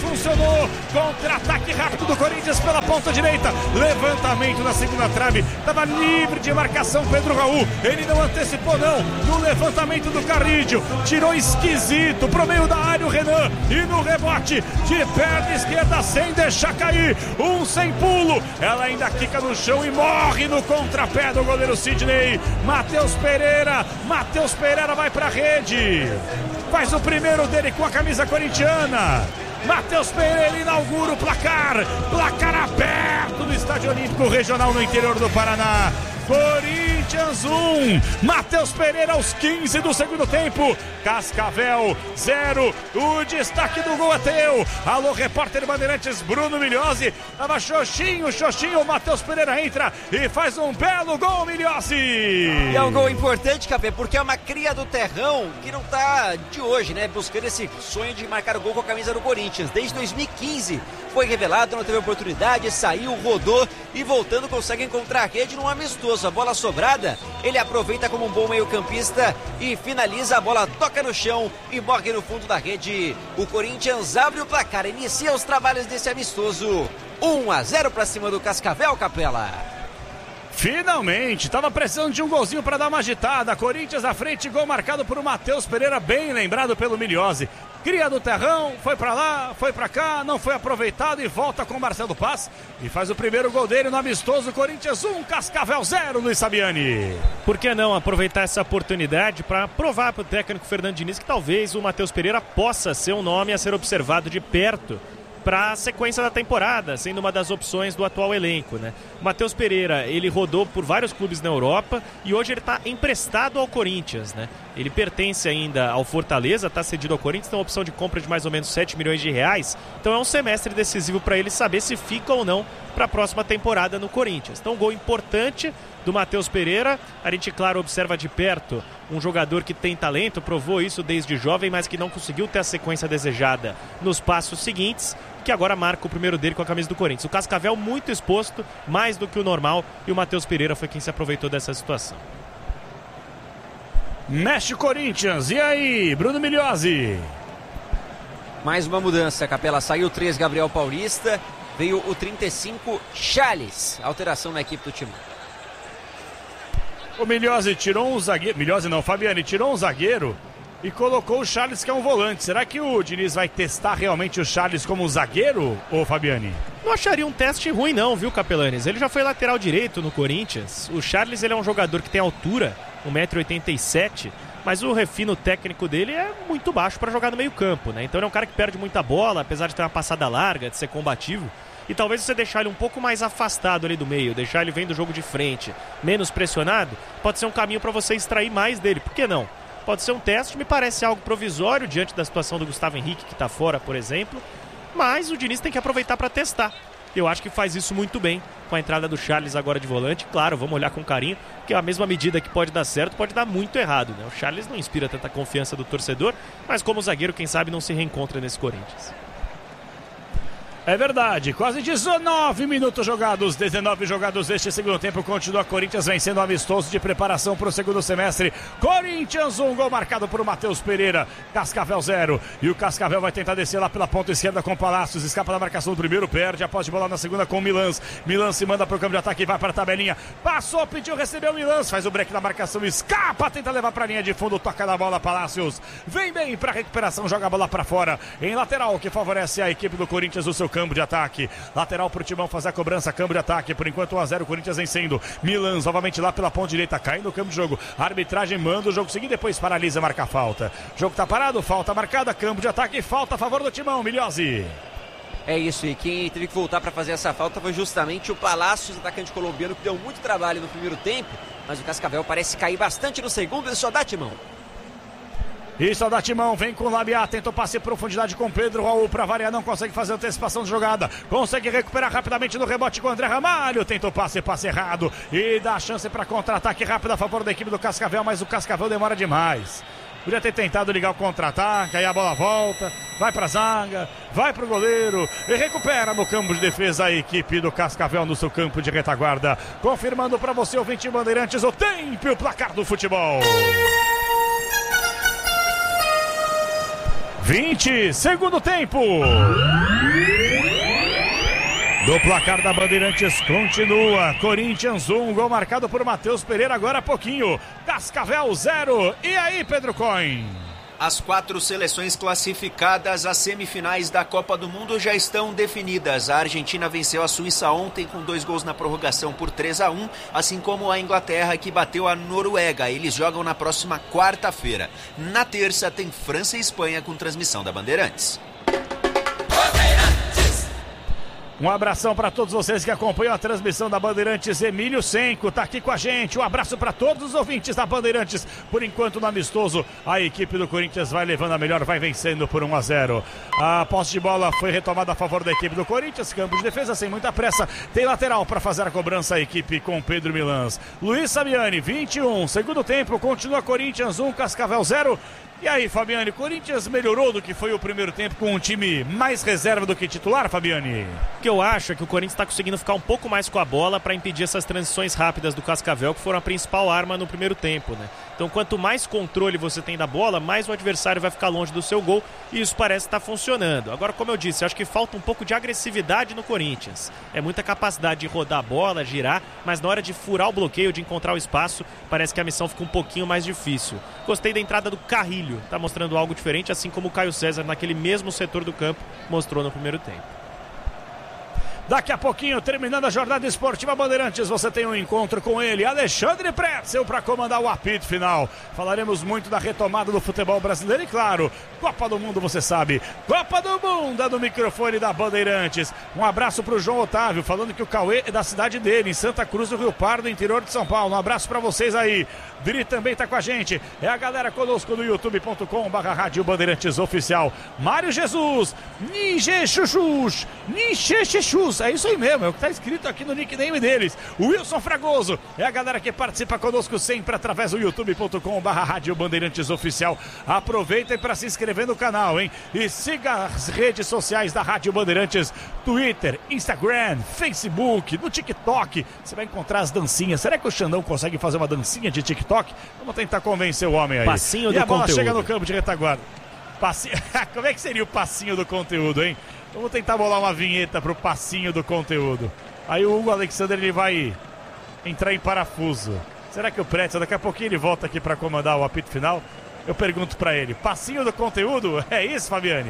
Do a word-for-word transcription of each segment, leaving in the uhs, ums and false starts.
funcionou. Contra-ataque rápido do Corinthians pela ponta direita. Levantamento na segunda trave. Estava livre de marcação Pedro Raul. Ele não antecipou não. No levantamento do Carrídio. Tirou esquisito pro meio da área o Renan. E no rebote de perna esquerda sem deixar cair. Um sem pulo. Ela ainda quica no chão e morre no contrapé do goleiro Sidney. Matheus Pereira. Matheus Pereira vai pra rede. Faz o primeiro dele com a camisa corintiana. Matheus Pereira inaugura o placar. Placar aberto no Estádio Olímpico Regional no interior do Paraná. Corinthians um, Matheus Pereira aos quinze do segundo tempo. Cascavel zero. O destaque do gol é teu. Alô, repórter Bandeirantes Bruno Milhozzi. Tava xoxinho, xoxinho. O Matheus Pereira entra e faz um belo gol, Milhozzi. E é um gol importante, Café, porque é uma cria do terrão que não tá de hoje, né? Buscando esse sonho de marcar o gol com a camisa do Corinthians. Desde dois mil e quinze foi revelado, não teve oportunidade, saiu, rodou e voltando consegue encontrar a rede num amistoso. A bola sobrada, ele aproveita como um bom meio-campista e finaliza, a bola toca no chão e morre no fundo da rede. O Corinthians abre o placar, inicia os trabalhos desse amistoso. um a zero para cima do Cascavel, Capela. Finalmente, estava precisando de um golzinho para dar uma agitada. Corinthians à frente, gol marcado por Matheus Pereira, bem lembrado pelo Milhozzi. Cria do terrão, foi para lá, foi para cá, não foi aproveitado e volta com Marcelo Paz e faz o primeiro gol dele no amistoso. Corinthians um, Cascavel zero, Luiz Sabiani. Por que não aproveitar essa oportunidade para provar para o técnico Fernando Diniz que talvez o Matheus Pereira possa ser um nome a ser observado de perto para a sequência da temporada, sendo uma das opções do atual elenco, né? O Matheus Pereira, ele rodou por vários clubes na Europa e hoje ele está emprestado ao Corinthians, né? Ele pertence ainda ao Fortaleza, está cedido ao Corinthians, tem uma opção de compra de mais ou menos sete milhões de reais, então é um semestre decisivo para ele saber se fica ou não para a próxima temporada no Corinthians. Então, um gol importante do Matheus Pereira. A gente, claro, observa de perto um jogador que tem talento, provou isso desde jovem, mas que não conseguiu ter a sequência desejada nos passos seguintes, que agora marca o primeiro dele com a camisa do Corinthians. O Cascavel muito exposto, mais do que o normal, e o Matheus Pereira foi quem se aproveitou dessa situação. Mexe Corinthians, e aí, Bruno Milhozzi? Mais uma mudança, Capela. Saiu três, Gabriel Paulista, veio o trinta e cinco, Charles. Alteração na equipe do time. O Milhozzi tirou um zagueiro, Milhozzi não, Fabiani tirou um zagueiro e colocou o Charles, que é um volante. Será que o Diniz vai testar realmente o Charles como zagueiro, ô Fabiani? Não acharia um teste ruim não, viu, Capelanes? Ele já foi lateral direito no Corinthians. O Charles, ele é um jogador que tem altura, um metro e oitenta e sete, mas o refino técnico dele é muito baixo para jogar no meio campo, né? Então ele é um cara que perde muita bola, apesar de ter uma passada larga, de ser combativo. E talvez você deixar ele um pouco mais afastado ali do meio, deixar ele vendo o jogo de frente, menos pressionado, pode ser um caminho para você extrair mais dele. Por que não? Pode ser um teste, me parece algo provisório diante da situação do Gustavo Henrique, que está fora, por exemplo. Mas o Diniz tem que aproveitar para testar. Eu acho que faz isso muito bem com a entrada do Charles agora de volante. Claro, vamos olhar com carinho, porque a mesma medida que pode dar certo pode dar muito errado, né? O Charles não inspira tanta confiança do torcedor, mas como zagueiro, quem sabe não se reencontra nesse Corinthians. É verdade, quase dezenove minutos jogados, dezenove jogados deste segundo tempo, continua Corinthians vencendo o amistoso de preparação para o segundo semestre. Corinthians um, gol marcado por Matheus Pereira, Cascavel zero, e o Cascavel vai tentar descer lá pela ponta esquerda com Palácios, escapa da marcação do primeiro, perde a posse de bola na segunda com o Milans, Milans se manda para o campo de ataque e vai para a tabelinha, passou, pediu, recebeu o Milans, faz o break na marcação, escapa, tenta levar para a linha de fundo, toca na bola Palácios, vem bem para a recuperação, joga a bola para fora, em lateral que favorece a equipe do Corinthians, o seu campo de ataque, lateral pro Timão fazer a cobrança, campo de ataque, por enquanto um a zero, Corinthians vencendo, Milans novamente lá pela ponta direita, cai no campo de jogo, a arbitragem manda o jogo seguir, depois paralisa, marca a falta, jogo tá parado, falta marcada, campo de ataque, falta a favor do Timão, Milhozzi. É isso, e quem teve que voltar para fazer essa falta foi justamente o Palácios, atacante colombiano, que deu muito trabalho no primeiro tempo, mas o Cascavel parece cair bastante no segundo, ele só dá Timão. E só dá Timão, vem com o Labiá, tentou passe em profundidade com Pedro Raul, para variar, não consegue fazer antecipação de jogada, consegue recuperar rapidamente no rebote com o André Ramalho, tentou passe, passe errado, e dá chance para contra-ataque rápido a favor da equipe do Cascavel, mas o Cascavel demora demais. Podia ter tentado ligar o contra-ataque, aí a bola volta, vai para a zaga, vai para o goleiro e recupera no campo de defesa a equipe do Cascavel no seu campo de retaguarda. Confirmando para você, ouvinte Bandeirantes, o tempo e o placar do futebol. vinte, segundo tempo. Do placar da Bandeirantes continua. Corinthians um, gol marcado por Matheus Pereira agora há pouquinho. Cascavel zero. E aí, Pedro Coin? As quatro seleções classificadas às semifinais da Copa do Mundo já estão definidas. A Argentina venceu a Suíça ontem com dois gols na prorrogação por três a um, assim como a Inglaterra, que bateu a Noruega. Eles jogam na próxima quarta-feira. Na terça tem França e Espanha com transmissão da Bandeirantes. Um abração para todos vocês que acompanham a transmissão da Bandeirantes. Emílio Senco está aqui com a gente. Um abraço para todos os ouvintes da Bandeirantes. Por enquanto, no amistoso, a equipe do Corinthians vai levando a melhor, vai vencendo por um a zero. A posse de bola foi retomada a favor da equipe do Corinthians. Campo de defesa sem muita pressa. Tem lateral para fazer a cobrança a equipe com Pedro Milans. Luiz Sabiani, vinte e um. Segundo tempo, continua Corinthians um, Cascavel zero. E aí, Fabiane, Corinthians melhorou do que foi o primeiro tempo com um time mais reserva do que titular, Fabiane? O que eu acho é que o Corinthians está conseguindo ficar um pouco mais com a bola para impedir essas transições rápidas do Cascavel, que foram a principal arma no primeiro tempo, né? Então, quanto mais controle você tem da bola, mais o adversário vai ficar longe do seu gol, e isso parece estar funcionando. Agora, como eu disse, eu acho que falta um pouco de agressividade no Corinthians. É muita capacidade de rodar a bola, girar, mas na hora de furar o bloqueio, de encontrar o espaço, parece que a missão fica um pouquinho mais difícil. Gostei da entrada do Carrilho, tá mostrando algo diferente, assim como o Caio César naquele mesmo setor do campo mostrou no primeiro tempo. Daqui a pouquinho, terminando a jornada esportiva Bandeirantes, você tem um encontro com ele, Alexandre Pretzel, para comandar o apito final. Falaremos muito da retomada do futebol brasileiro e, claro, Copa do Mundo, você sabe. Copa do Mundo é do microfone da Bandeirantes. Um abraço para o João Otávio, falando que o Cauê é da cidade dele, em Santa Cruz do Rio Pardo, interior de São Paulo. Um abraço para vocês aí. Dri também está com a gente. É a galera conosco no youtube ponto com barra rádio Bandeirantes Oficial. Mário Jesus, Ninja Chuchus, Ninja Chuchus. É isso aí mesmo, é o que está escrito aqui no nickname deles. O Wilson Fragoso é a galera que participa conosco sempre através do youtube ponto com barra rádio Bandeirantes Oficial. Aproveitem para se inscrever no canal, hein? E siga as redes sociais da Rádio Bandeirantes, Twitter, Instagram, Facebook, no TikTok. Você vai encontrar as dancinhas. Será que o Xandão consegue fazer uma dancinha de TikTok? Vamos tentar convencer o homem aí. Passinho e do a bola conteúdo. chega no campo de retaguarda. Passinho... Como é que seria o passinho do conteúdo, hein? Vamos tentar bolar uma vinheta pro passinho do conteúdo. Aí o Hugo Alexander, ele vai entrar em parafuso. Será que o Pretzel, daqui a pouquinho ele volta aqui para comandar o apito final? Eu pergunto para ele, passinho do conteúdo? É isso, Fabiane?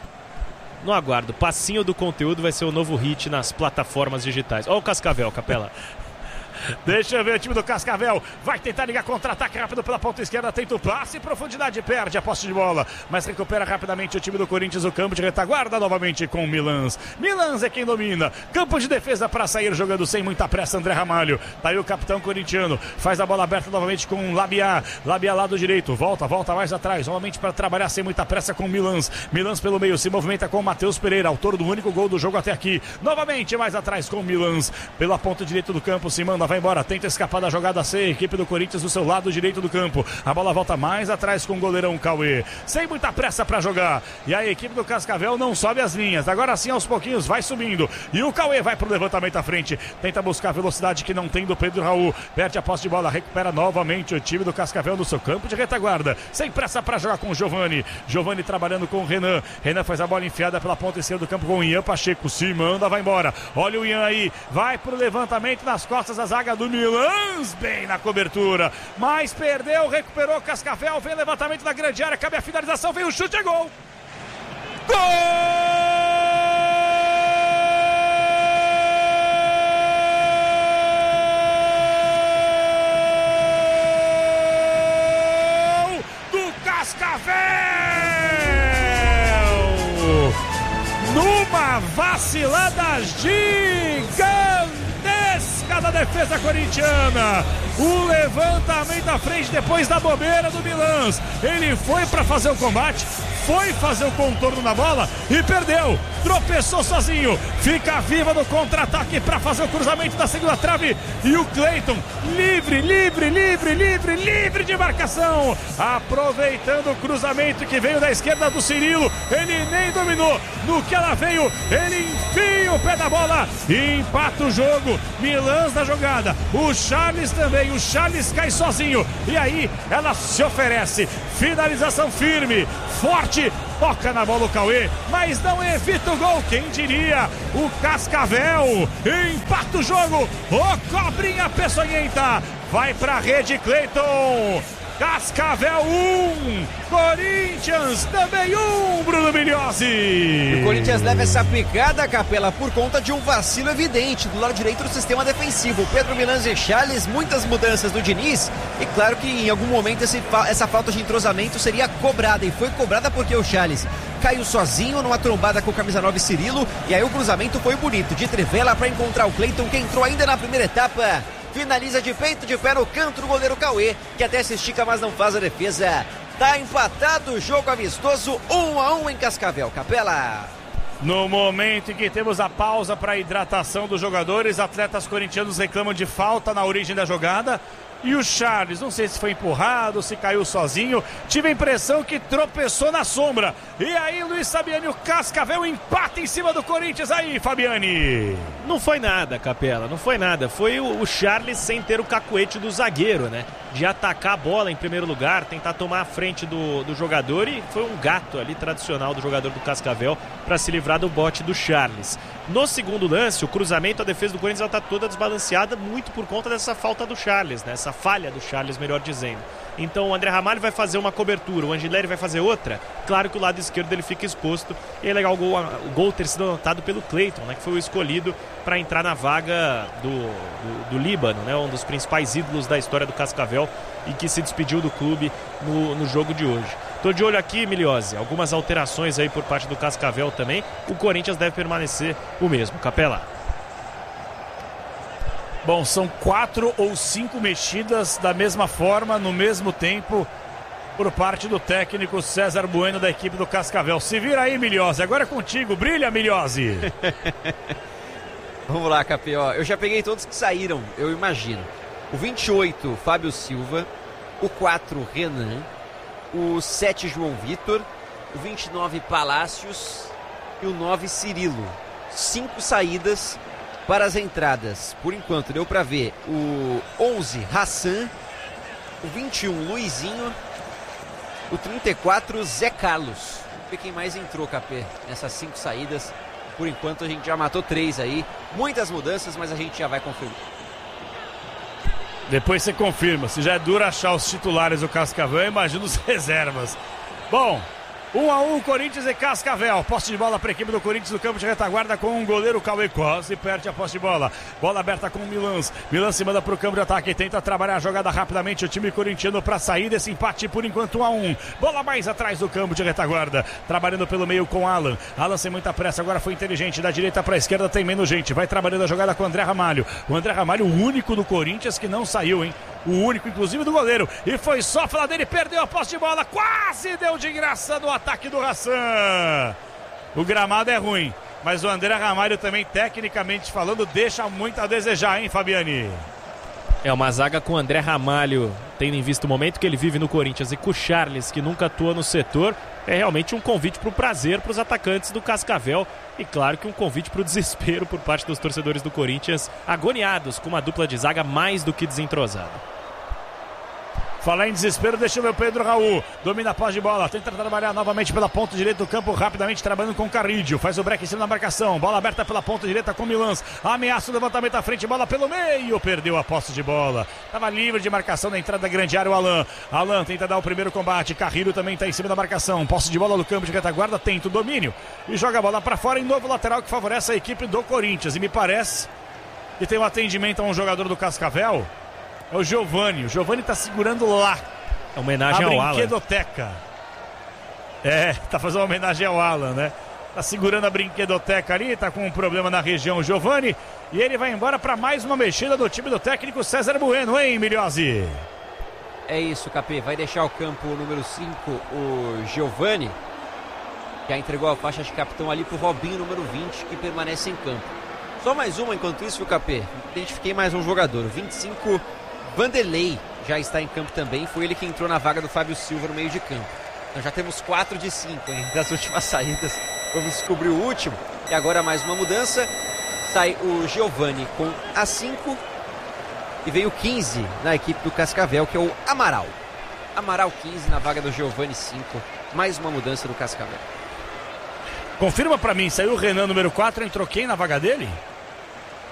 No aguardo, passinho do conteúdo vai ser o novo hit nas plataformas digitais. Olha o Cascavel, Capela. Deixa eu ver o time do Cascavel. Vai tentar ligar contra-ataque rápido pela ponta esquerda. Tenta o passe em profundidade. Perde a posse de bola, mas recupera rapidamente o time do Corinthians. O campo de retaguarda novamente com o Milans. Milans é quem domina. Campo de defesa para sair jogando sem muita pressa. André Ramalho. Tá aí o capitão corintiano. Faz a bola aberta novamente com o Labiá. Labiá lado direito. Volta, volta mais atrás. Novamente para trabalhar sem muita pressa com o Milans. Milans pelo meio. Se movimenta com o Matheus Pereira, autor do único gol do jogo até aqui. Novamente mais atrás com o Milans. Pela ponta direita do campo. Se manda, vai embora, tenta escapar da jogada C, equipe do Corinthians do seu lado direito do campo, a bola volta mais atrás com o goleirão Cauê, sem muita pressa para jogar, e a equipe do Cascavel não sobe as linhas, agora sim aos pouquinhos vai subindo, e o Cauê vai pro levantamento à frente, tenta buscar a velocidade que não tem do Pedro Raul, perde a posse de bola, recupera novamente o time do Cascavel no seu campo de retaguarda, sem pressa para jogar com o Giovani, Giovani trabalhando com o Renan, Renan faz a bola enfiada pela ponta esquerda do campo com o Ian Pacheco, se manda, vai embora, olha o Ian aí, vai pro levantamento nas costas da zaga do Milans, bem na cobertura, mas perdeu, recuperou Cascavel, vem levantamento na grande área, cabe a finalização, vem o chute, é gol! Gol do Cascavel! Numa vacilada gigante da defesa corintiana, o levantamento à frente depois da bobeira do Milans, ele foi para fazer o combate, foi fazer o contorno na bola e perdeu, tropeçou sozinho, fica viva no contra-ataque para fazer o cruzamento da segunda trave e o Cleiton, livre, livre, livre, livre, livre de marcação, aproveitando o cruzamento que veio da esquerda do Cirilo, ele nem dominou, no que ela veio, ele enfia o pé da bola e empata o jogo. Milans da jogada, o Charles também, o Charles cai sozinho e aí ela se oferece, finalização firme, forte, toca na bola o Cauê, mas não evita o gol, quem diria? O Cascavel empata o jogo, o Cobrinha Peçonhenta vai pra rede, Cleiton. Cascavel um, Corinthians também um, Bruno Migliozzi. O Corinthians leva essa picada, Capela, por conta de um vacilo evidente do lado direito do sistema defensivo. Pedro Milans e Charles, muitas mudanças do Diniz, e claro que em algum momento esse, essa falta de entrosamento seria cobrada, e foi cobrada porque o Charles caiu sozinho numa trombada com o camisa nove Cirilo, e aí o cruzamento foi bonito, de trivela para encontrar o Cleiton, que entrou ainda na primeira etapa. Finaliza de peito, de pé no canto do goleiro Cauê, que até se estica, mas não faz a defesa. Tá empatado o jogo amistoso, um a um em Cascavel, Capela. No momento em que temos a pausa para hidratação dos jogadores, atletas corintianos reclamam de falta na origem da jogada. E o Charles, não sei se foi empurrado, se caiu sozinho, tive a impressão que tropeçou na sombra. E aí, Luiz Fabiani, o Cascavel empata em cima do Corinthians. Aí, Fabiani. Não foi nada, Capela, não foi nada. Foi o, o Charles sem ter o cacuete do zagueiro, né? De atacar a bola em primeiro lugar, tentar tomar a frente do, do jogador, e foi um gato ali tradicional do jogador do Cascavel para se livrar do bote do Charles. No segundo lance, o cruzamento, a defesa do Corinthians está toda desbalanceada, muito por conta dessa falta do Charles, né? Essa falha do Charles, melhor dizendo. Então o André Ramalho vai fazer uma cobertura, o Angileri vai fazer outra. Claro que o lado esquerdo ele fica exposto, e é legal o gol, o gol ter sido anotado pelo Cleiton, né? Que foi o escolhido para entrar na vaga do, do, do Líbano, né? Um dos principais ídolos da história do Cascavel, e que se despediu do clube no, no jogo de hoje. Tô de olho aqui, Migliozzi, algumas alterações aí por parte do Cascavel também. O Corinthians deve permanecer o mesmo, Capela. Bom, são quatro ou cinco mexidas da mesma forma, no mesmo tempo, por parte do técnico César Bueno, da equipe do Cascavel. Se vira aí, Migliozzi, agora é contigo, brilha, Migliozzi. Vamos lá, Capê, ó, eu já peguei todos que saíram, eu imagino. O vinte e oito, Fábio Silva. O quatro, Renan. O sete, João Vitor. O vinte e nove, Palácios. E o nove, Cirilo. Cinco saídas para as entradas. Por enquanto, deu para ver o onze, Hassan. O vinte e um, Luizinho. O trinta e quatro, Zé Carlos. Vamos ver quem mais entrou, Capê, nessas cinco saídas. Por enquanto, a gente já matou três aí. Muitas mudanças, mas a gente já vai confirmar. Depois você confirma. Se já é duro achar os titulares do Cascavel, imagina os reservas. Bom, um a um, Corinthians e Cascavel. Posse de bola para a equipe do Corinthians no campo de retaguarda, com o goleiro Cauê, quase perde a posse de bola. Bola aberta com o Milans. Milans se manda para o campo de ataque, tenta trabalhar a jogada rapidamente. O time corintiano para sair desse empate por enquanto um a um. Bola mais atrás do campo de retaguarda, trabalhando pelo meio com Alan. Alan sem muita pressa, agora foi inteligente. Da direita para a esquerda tem menos gente. Vai trabalhando a jogada com o André Ramalho. O André Ramalho, o único do Corinthians que não saiu, hein? O único, inclusive, do goleiro. E foi só falar dele, perdeu a posse de bola. Quase deu de graça no ataque do Hassan. O gramado é ruim, mas o André Ramalho também, tecnicamente falando, deixa muito a desejar, hein, Fabiani? É uma zaga com o André Ramalho, tendo em vista o momento que ele vive no Corinthians, e com o Charles, que nunca atua no setor. É realmente um convite para o prazer para os atacantes do Cascavel. E claro que um convite para o desespero por parte dos torcedores do Corinthians, agoniados com uma dupla de zaga mais do que desentrosada. Falar em desespero, deixa o meu Pedro Raul. Domina a posse de bola, tenta trabalhar novamente pela ponta direita do campo, rapidamente trabalhando com o Carrídio. Faz o break em cima da marcação. Bola aberta pela ponta direita com o Milans. Ameaça o levantamento à frente, bola pelo meio. Perdeu a posse de bola. Estava livre de marcação na entrada da grande área o Alan. Alan tenta dar o primeiro combate. Carrilho também está em cima da marcação. Posse de bola no campo de retaguarda, tenta o domínio. E joga a bola para fora em novo lateral que favorece a equipe do Corinthians. E me parece que tem um atendimento a um jogador do Cascavel. É o Giovani. O Giovani tá segurando lá. É homenagem ao Alan. A brinquedoteca. É, tá fazendo uma homenagem ao Alan, né? Tá segurando a brinquedoteca ali, tá com um problema na região o Giovani. E ele vai embora para mais uma mexida do time do técnico César Bueno, hein, Migliozzi? É isso, Capê. Vai deixar o campo número cinco, o Giovani. Já entregou a faixa de capitão ali pro Robinho, número vinte, que permanece em campo. Só mais uma enquanto isso, viu, Capê? Identifiquei mais um jogador. O vinte e cinco... Vanderlei já está em campo também. Foi ele que entrou na vaga do Fábio Silva no meio de campo. Então já temos quatro de cinco, hein, das últimas saídas. Vamos descobrir o último. E agora mais uma mudança. Sai o Giovani com a cinco. E vem o quinze na equipe do Cascavel, que é o Amaral. Amaral quinze na vaga do Giovani cinco. Mais uma mudança do Cascavel. Confirma pra mim, saiu o Renan número quatro, entrou quem na vaga dele?